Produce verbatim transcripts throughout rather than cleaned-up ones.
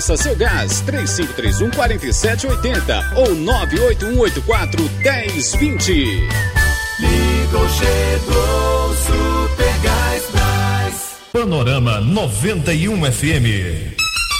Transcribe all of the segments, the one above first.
Seu gás três cinco três um, quatro sete oito zero ou nove oito um oito quatro, um zero dois zero. Ligou, chegou, Super Gás Brás. Panorama noventa e um F M.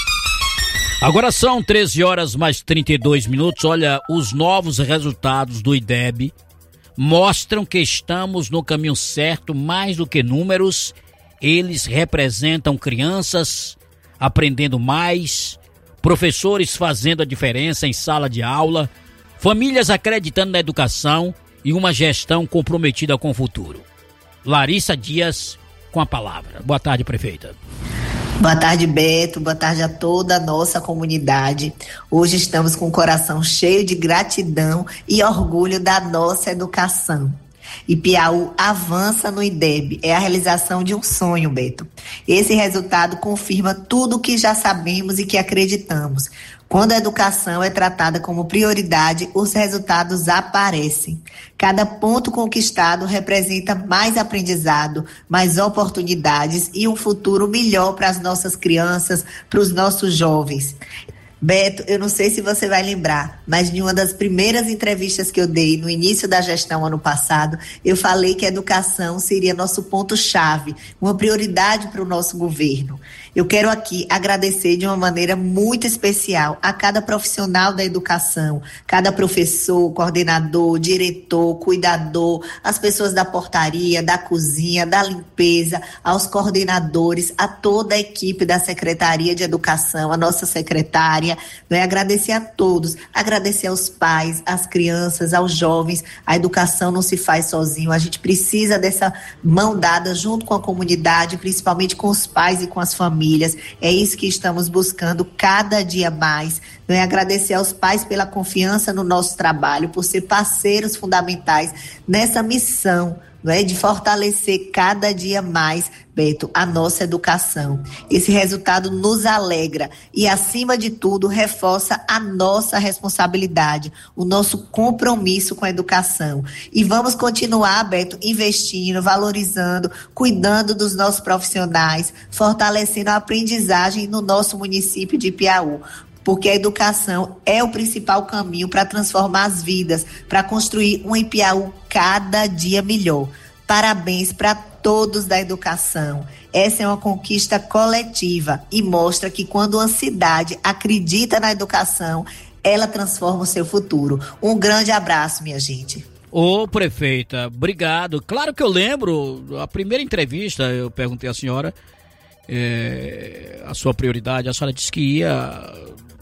Agora são treze horas mais trinta e dois minutos. Olha, os novos resultados do I D E B mostram que estamos no caminho certo. Mais do que números, eles representam crianças aprendendo mais, professores fazendo a diferença em sala de aula, famílias acreditando na educação e uma gestão comprometida com o futuro. Larissa Dias com a palavra. Boa tarde, prefeita. Boa tarde, Beto. Boa tarde a toda a nossa comunidade. Hoje estamos com o coração cheio de gratidão e orgulho da nossa educação. E Piauí avança no I D E B. É a realização de um sonho, Beto. Esse resultado confirma tudo o que já sabemos e que acreditamos. Quando a educação é tratada como prioridade, os resultados aparecem. Cada ponto conquistado representa mais aprendizado, mais oportunidades e um futuro melhor para as nossas crianças, para os nossos jovens. Beto, eu não sei se você vai lembrar, mas em uma das primeiras entrevistas que eu dei no início da gestão ano passado, eu falei que a educação seria nosso ponto-chave, uma prioridade para o nosso governo. Eu quero aqui agradecer de uma maneira muito especial a cada profissional da educação, cada professor, coordenador, diretor, cuidador, as pessoas da portaria, da cozinha, da limpeza, aos coordenadores, a toda a equipe da Secretaria de Educação, a nossa secretária, né? Agradecer a todos, agradecer aos pais, às crianças, aos jovens. A educação não se faz sozinho, a gente precisa dessa mão dada junto com a comunidade, principalmente com os pais e com as famílias. É isso que estamos buscando cada dia mais. Não é? Agradecer aos pais pela confiança no nosso trabalho, por ser parceiros fundamentais nessa missão, não é? De fortalecer cada dia mais, Beto, a nossa educação. Esse resultado nos alegra e, acima de tudo, reforça a nossa responsabilidade, o nosso compromisso com a educação. E vamos continuar, Beto, investindo, valorizando, cuidando dos nossos profissionais, fortalecendo a aprendizagem no nosso município de Piauí. Porque a educação é o principal caminho para transformar as vidas, para construir um Piauí cada dia melhor. Parabéns para todos da educação. Essa é uma conquista coletiva e mostra que quando uma cidade acredita na educação, ela transforma o seu futuro. Um grande abraço, minha gente. Ô, prefeita, obrigado. Claro que eu lembro, a primeira entrevista eu perguntei à senhora é, a sua prioridade. A senhora disse que ia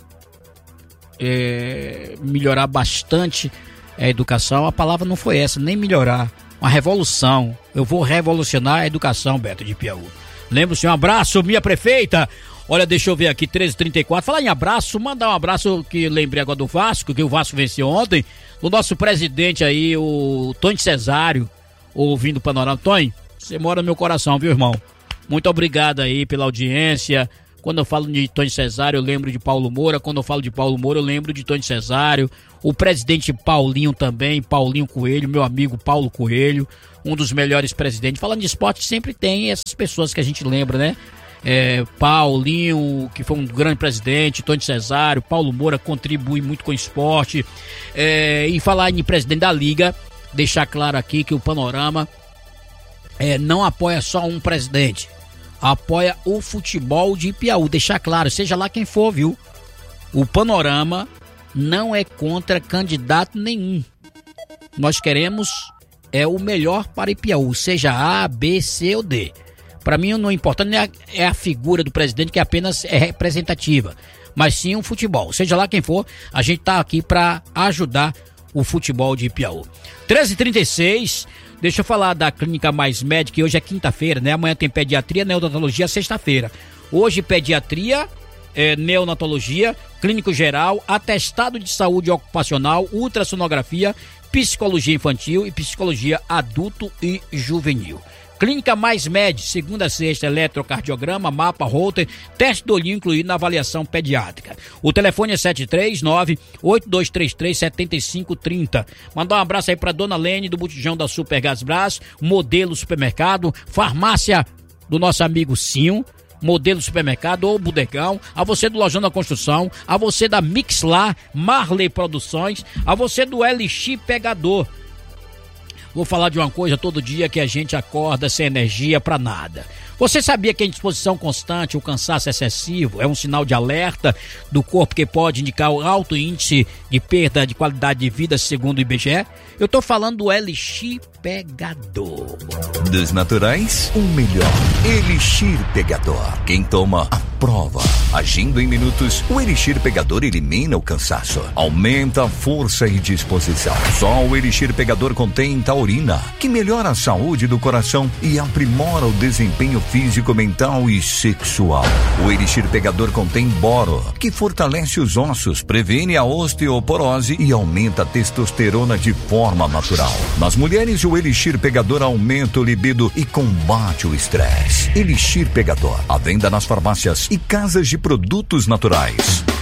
é, melhorar bastante a educação. A palavra não foi essa, nem melhorar. Uma revolução. Eu vou revolucionar a educação, Beto, de Piauí. Lembro-se, um abraço, minha prefeita. Olha, deixa eu ver aqui, treze e trinta e quatro. Falar em abraço, mandar um abraço que lembrei agora do Vasco, que o Vasco venceu ontem. Do nosso presidente aí, o Tony Cesário, ouvindo o Panorama. Tony, você mora no meu coração, viu, irmão? Muito obrigado aí pela audiência. Quando eu falo de Tony Cesário, eu lembro de Paulo Moura. Quando eu falo de Paulo Moura, eu lembro de Tony Cesário. O presidente Paulinho também, Paulinho Coelho, meu amigo Paulo Coelho, um dos melhores presidentes. Falando de esporte, sempre tem essas pessoas que a gente lembra, né? É, Paulinho, que foi um grande presidente, Tony Cesário, Paulo Moura contribui muito com o esporte. É, e falar em presidente da Liga, deixar claro aqui que o Panorama é, não apoia só um presidente, apoia o futebol de Piauí. Deixar claro, seja lá quem for, viu? O Panorama não é contra candidato nenhum. Nós queremos é o melhor para Piauí, seja A, B, C ou D. Para mim, não importa, não é a, é a figura do presidente que apenas é representativa, mas sim o futebol. Seja lá quem for, a gente tá aqui para ajudar o futebol de Piauí. treze e trinta e seis, deixa eu falar da Clínica Mais Médica, que hoje é quinta-feira, né? Amanhã tem pediatria, neonatologia, sexta-feira. Hoje pediatria, é, neonatologia, clínico geral, atestado de saúde ocupacional, ultrassonografia, psicologia infantil e psicologia adulto e juvenil. Clínica Mais Med, segunda a sexta, eletrocardiograma, mapa, Holter, teste do olhinho incluído na avaliação pediátrica. O telefone é sete três nove, oito dois três três, sete cinco três zero. Mandar um abraço aí pra Dona Lene, do Botijão da Super Gás Brás, Modelo Supermercado, farmácia do nosso amigo Cinho, Modelo Supermercado ou Bodegão, a você do Lojão da Construção, a você da Mixlar, Marley Produções, a você do Elixir Pegador. Vou falar de uma coisa todo dia que a gente acorda sem energia pra nada. Você sabia que a indisposição constante, o cansaço excessivo é um sinal de alerta do corpo que pode indicar o alto índice de perda de qualidade de vida segundo o I B G E? Eu tô falando do Elixir Pegador. Dos naturais, o melhor. Elixir Pegador. Quem toma, aprova. Agindo em minutos, o Elixir Pegador elimina o cansaço, aumenta a força e disposição. Só o Elixir Pegador contém taurina, que melhora a saúde do coração e aprimora o desempenho físico, mental e sexual. O Elixir Pegador contém boro, que fortalece os ossos, previne a osteoporose e aumenta a testosterona de forma natural. Nas mulheres, o Elixir Pegador aumenta o libido e combate o estresse. Elixir Pegador, à venda nas farmácias e casas de produtos naturais.